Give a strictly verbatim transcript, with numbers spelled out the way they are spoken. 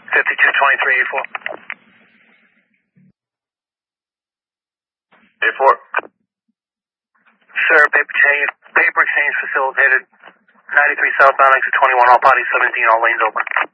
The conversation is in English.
fifty-two twenty-three, A four. A four. Sir, paper change, paper exchange facilitated. ninety-three southbound, exit twenty-one, all parties seventeen, all lanes open.